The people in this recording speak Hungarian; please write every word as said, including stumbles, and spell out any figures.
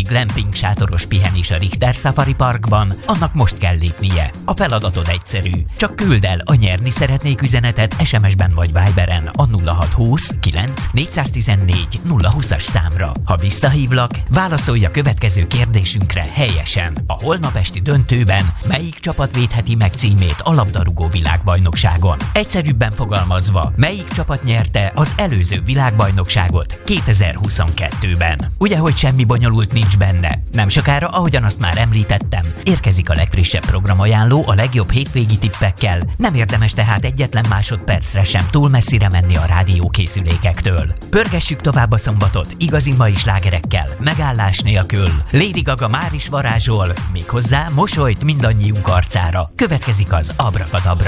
glamping sátoros pihenés a Richter Safari Parkban, annak most kell lépnie. A feladatod egyszerű. Csak küld el a nyerni szeretnék üzenetet es em es-ben vagy Viberen a nulla hat húsz kilenc négyszáztizennégy nulla húszas számra. Ha visszahívlak, válaszolj a következő kérdésünkre helyesen. A holnap esti döntőben melyik csapat védheti meg címét a labdarúgó világbajnokságon? Egyszerűbben fogalmazva, melyik csapat nyerte az előző világbajnokságot kétezer-huszonkettőben? Ugye, hogy semmi bonyolult nincs benne. Nem sokára, ahogyan azt már említettem, érkezik a legfrissebb programajánló a legjobb hétvégi tippekkel. Nem érdemes tehát egyetlen másodpercre sem túl messzire menni a rádiókészülékektől. Pörgessük tovább a szombatot igazi mai slágerekkel, megállás nélkül. Lady Gaga már is varázsol, méghozzá mosolyt mindannyiunk arcára. Következik az Abrakadabra.